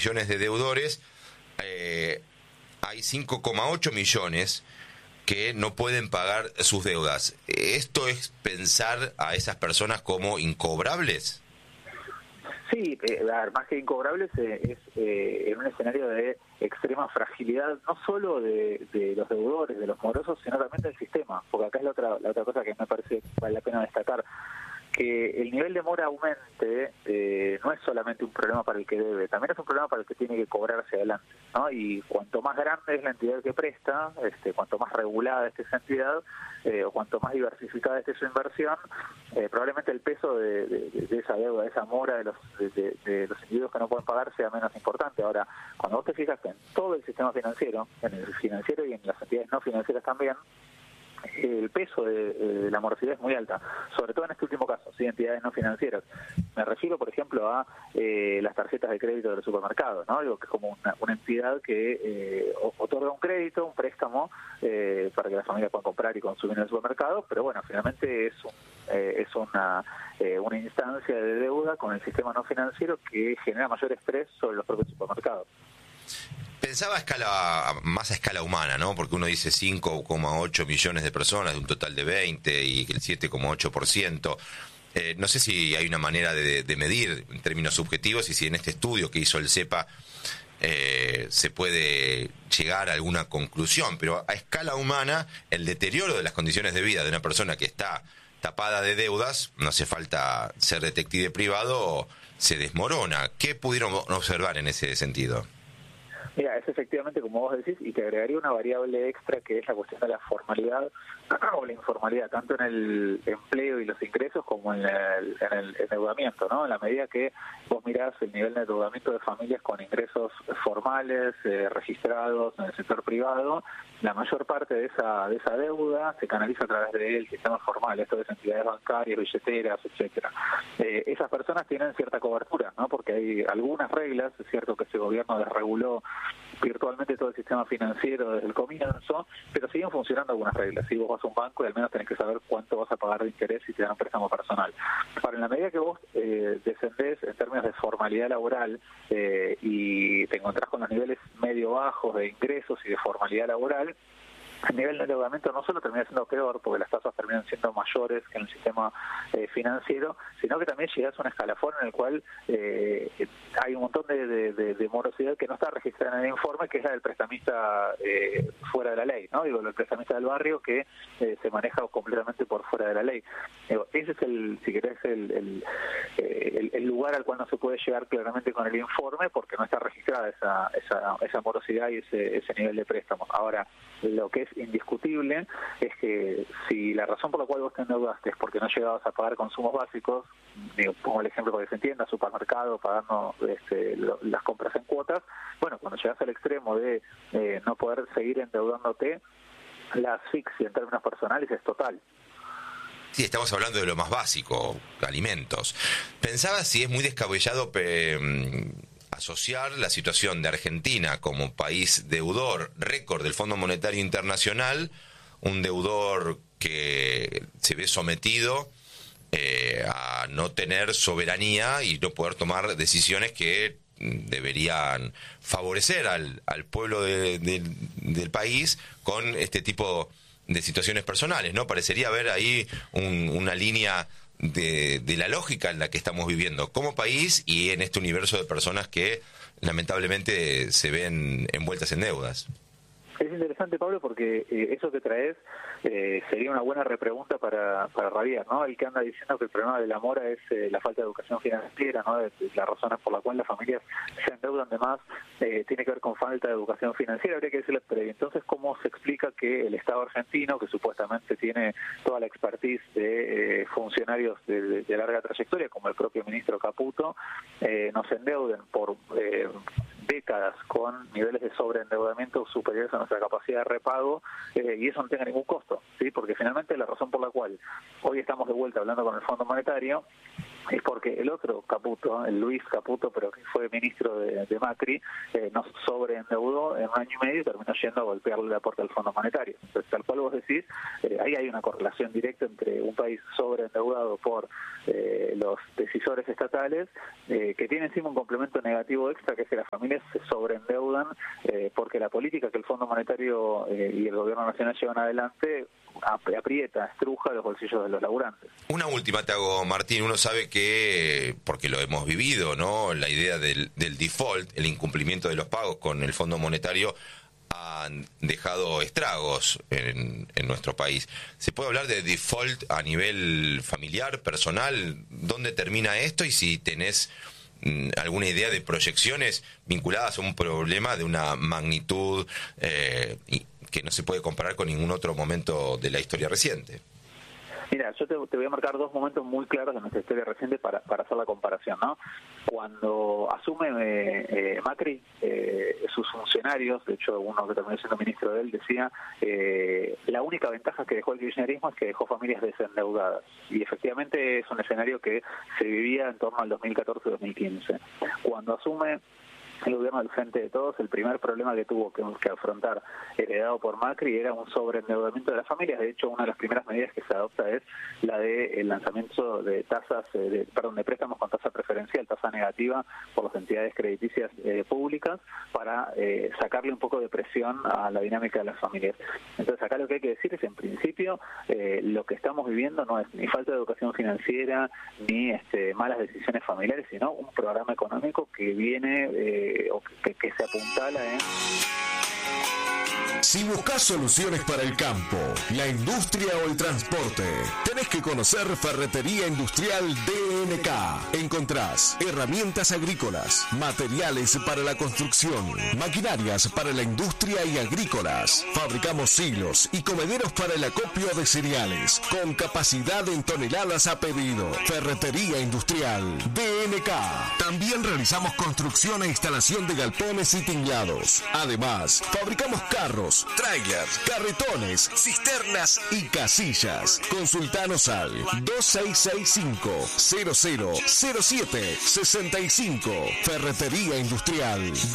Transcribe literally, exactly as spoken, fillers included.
millones de deudores, eh, hay cinco coma ocho millones que no pueden pagar sus deudas. ¿Esto es pensar a esas personas como incobrables? Sí, eh, a ver, más que incobrables, eh, es eh, en un escenario de extrema fragilidad, no solo de, de los deudores, de los morosos, sino también del sistema, porque acá es la otra, la otra cosa que me parece que vale la pena destacar, que el nivel de mora aumente eh, no es solamente un problema para el que debe, también es un problema para el que tiene que cobrar hacia adelante, ¿no? Y cuanto más grande es la entidad que presta, este, cuanto más regulada esté esa entidad, eh, o cuanto más diversificada esté su inversión, eh, probablemente el peso de, de, de esa deuda, de esa mora de los, de, de, de los individuos que no pueden pagar sea menos importante. Ahora, cuando vos te fijas que en todo el sistema financiero, en el financiero y en las entidades no financieras también, el peso de, de la morosidad es muy alta, sobre todo en este último caso, ¿sí? Entidades no financieras. Me refiero, por ejemplo, a eh, las tarjetas de crédito del supermercado, ¿no? Digo que es como una, una entidad que eh, otorga un crédito, un préstamo, eh, para que las familias puedan comprar y consumir en el supermercado, pero bueno, finalmente es un, eh, es una, eh, una instancia de deuda con el sistema no financiero que genera mayor estrés sobre los propios supermercados. Pensaba a escala, más a escala humana, ¿no? Porque uno dice cinco coma ocho millones de personas de un total de veinte y el siete coma ocho por ciento. Eh, no sé si hay una manera de, de medir en términos subjetivos y si en este estudio que hizo el CEPA eh, se puede llegar a alguna conclusión, pero a escala humana el deterioro de las condiciones de vida de una persona que está tapada de deudas, no hace falta ser detective privado, se desmorona. ¿Qué pudieron observar en ese sentido? Mira, es efectivamente como vos decís, y te agregaría una variable extra que es la cuestión de la formalidad o la informalidad, tanto en el empleo y los ingresos como en el, en el endeudamiento, ¿no? En la medida que vos mirás el nivel de endeudamiento de familias con ingresos formales, eh, registrados en el sector privado, la mayor parte de esa de esa deuda se canaliza a través del sistema formal, esto es entidades bancarias, billeteras, etcétera. Eh, esas personas tienen cierta cobertura, ¿no? Porque hay algunas reglas, es cierto que ese gobierno desreguló virtualmente todo el sistema financiero desde el comienzo, pero siguen funcionando algunas reglas. Si vos vas a un banco y al menos tenés que saber cuánto vas a pagar de interés si te dan un préstamo personal. Ahora, en la medida que vos eh, descendés en términos de formalidad laboral eh, y te encontrás con los niveles medio-bajos de ingresos y de formalidad laboral, el nivel de endeudamiento no solo termina siendo peor, porque las tasas terminan siendo mayores que en el sistema eh, financiero, sino que también llegas a un escalafón en el cual eh, hay un montón de, de, de, de morosidad que no está registrada en el informe, que es la del prestamista eh, fuera de la ley, ¿no? Digo, el prestamista del barrio que eh, se maneja completamente por fuera de la ley. Digo, ese es el, si querés, el, el, el, el lugar al cual no se puede llegar claramente con el informe, porque no está registrada esa, esa, esa morosidad y ese, ese nivel de préstamos. Ahora, lo que es indiscutible es que si la razón por la cual vos te endeudaste es porque no llegabas a pagar consumos básicos, digo, pongo el ejemplo para que se entienda, supermercado, pagando este, lo, las compras en cuotas, bueno, cuando llegas al extremo de eh, no poder seguir endeudándote, la asfixia en términos personales es total. Sí, estamos hablando de lo más básico, alimentos. Pensaba si es muy descabellado eh, asociar la situación de Argentina como país deudor récord del Fondo Monetario Internacional, un deudor que se ve sometido eh, a no tener soberanía y no poder tomar decisiones que deberían favorecer al, al pueblo de, de, del país con este tipo de situaciones personales, ¿no? Parecería haber ahí un, una línea de, de la lógica en la que estamos viviendo como país y en este universo de personas que lamentablemente se ven envueltas en deudas. Es interesante, Pablo, porque eh, eso que traes eh, sería una buena repregunta para, para rabiar, ¿no? El que anda diciendo que el problema de la mora es eh, la falta de educación financiera, ¿no? De, de las razones por las cuales las familias se endeudan de más, eh, tiene que ver con falta de educación financiera. Habría que decirle, pero entonces, ¿cómo se explica que el Estado argentino, que supuestamente tiene toda la expertise de eh, funcionarios de, de, de larga trayectoria, como el propio ministro Caputo, eh, nos endeuden por Eh, décadas con niveles de sobreendeudamiento superiores a nuestra capacidad de repago eh, y eso no tenga ningún costo, ¿sí? Porque finalmente la razón por la cual hoy estamos de vuelta hablando con el Fondo Monetario es porque el otro Caputo, el Luis Caputo, pero que fue ministro de, de Macri, eh, nos sobreendeudó en un año y medio y terminó yendo a golpearle la puerta al Fondo Monetario. Entonces, tal cual vos decís, eh, ahí hay una correlación directa entre un país sobreendeudado por eh, los decisores estatales, eh, que tiene encima un complemento negativo extra, que es que las familias se sobreendeudan eh, porque la política que el Fondo Monetario eh, y el Gobierno Nacional llevan adelante aprieta, estruja los bolsillos de los laburantes. Una última te hago, Martín. Uno sabe que, porque lo hemos vivido, ¿no? La idea del, del default, el incumplimiento de los pagos con el Fondo Monetario, han dejado estragos en, en nuestro país. ¿Se puede hablar de default a nivel familiar, personal? ¿Dónde termina esto? Y si tenés mmm, alguna idea de proyecciones vinculadas a un problema de una magnitud eh, y, que no se puede comparar con ningún otro momento de la historia reciente. Mira, yo te, te voy a marcar dos momentos muy claros de nuestra historia reciente para, para hacer la comparación, ¿no? Cuando asume eh, eh, Macri, eh, sus funcionarios, de hecho uno que terminó siendo ministro de él, decía eh, la única ventaja que dejó el kirchnerismo es que dejó familias desendeudadas. Y efectivamente es un escenario que se vivía en torno al dos mil catorce dos mil quince. Cuando asume el gobierno del Frente de Todos, el primer problema que tuvo que, que afrontar, heredado por Macri, era un sobreendeudamiento de las familias. De hecho, una de las primeras medidas que se adopta es la de el lanzamiento de tasas, eh, de, perdón, de préstamos con tasa preferencial, tasa negativa por las entidades crediticias eh, públicas, para eh, sacarle un poco de presión a la dinámica de las familias. Entonces, acá lo que hay que decir es, en principio, eh, lo que estamos viviendo no es ni falta de educación financiera, ni este, malas decisiones familiares, sino un programa económico que viene eh, o que, que se apuntala en... Si buscas soluciones para el campo, la industria o el transporte, tenés que conocer Ferretería Industrial D N K. Encontrás herramientas agrícolas, materiales para la construcción, maquinarias para la industria y agrícolas. Fabricamos silos y comederos para el acopio de cereales, con capacidad en toneladas a pedido. Ferretería Industrial D N K. También realizamos construcción e instalación de galpones y tinglados. Además, fabricamos carros, trailers, carretones, cisternas y casillas. Consultanos al dos seis seis cinco, cero cero cero siete seis cinco. Ferretería Industrial